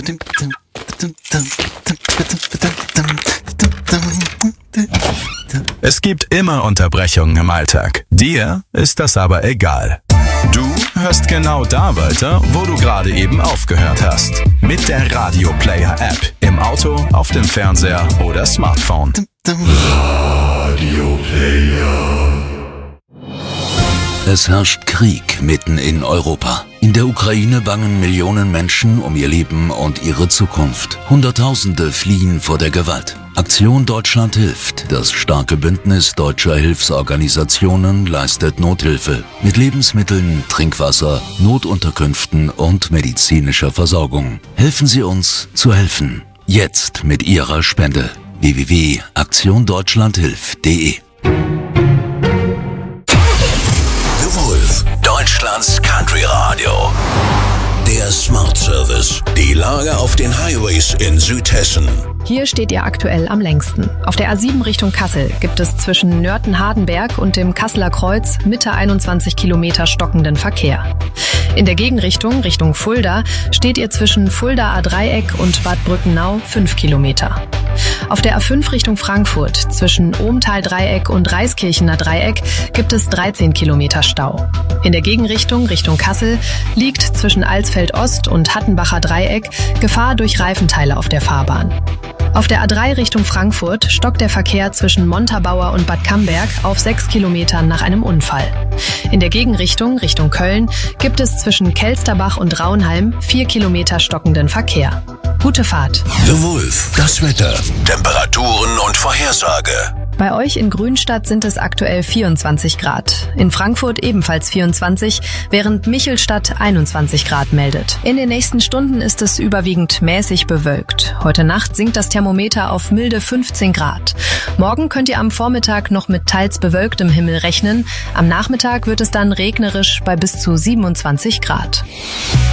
Es gibt immer Unterbrechungen im Alltag. Dir ist das aber egal. Du hörst genau da weiter, wo du gerade eben aufgehört hast. Mit der Radio Player App. Im Auto, auf dem Fernseher oder Smartphone. Radio Player. Es herrscht Krieg mitten in Europa. In der Ukraine bangen Millionen Menschen um ihr Leben und ihre Zukunft. Hunderttausende fliehen vor der Gewalt. Aktion Deutschland hilft. Das starke Bündnis deutscher Hilfsorganisationen leistet Nothilfe mit Lebensmitteln, Trinkwasser, Notunterkünften und medizinischer Versorgung. Helfen Sie uns zu helfen. Jetzt mit Ihrer Spende. www.aktiondeutschlandhilft.de. The Wolf, Deutschlands Country Radio. Der Smart Service. Die Lage auf den Highways in Südhessen. Hier steht ihr aktuell am längsten. Auf der A7 Richtung Kassel gibt es zwischen Nörten-Hardenberg und dem Kasseler Kreuz Mitte 21 Kilometer stockenden Verkehr. In der Gegenrichtung, Richtung Fulda, steht ihr zwischen Fuldaer Dreieck und Bad Brückenau 5 Kilometer. Auf der A5 Richtung Frankfurt zwischen Ohmtal-Dreieck und Reiskirchener Dreieck gibt es 13 Kilometer Stau. In der Gegenrichtung, Richtung Kassel, liegt zwischen Alsfeld-Ost und Hattenbacher Dreieck Gefahr durch Reifenteile auf der Fahrbahn. Auf der A3 Richtung Frankfurt stockt der Verkehr zwischen Montabaur und Bad Camberg auf 6 Kilometern nach einem Unfall. In der Gegenrichtung, Richtung Köln, gibt es zwischen Kelsterbach und Raunheim 4 Kilometer stockenden Verkehr. Gute Fahrt. The Wolf, das Wetter, Temperaturen und Vorhersage. Bei euch in Grünstadt sind es aktuell 24 Grad. In Frankfurt ebenfalls 24, während Michelstadt 21 Grad meldet. In den nächsten Stunden ist es überwiegend mäßig bewölkt. Heute Nacht sinkt das Thermometer auf milde 15 Grad. Morgen könnt ihr am Vormittag noch mit teils bewölktem Himmel rechnen. Am Nachmittag wird es dann regnerisch bei bis zu 27 Grad.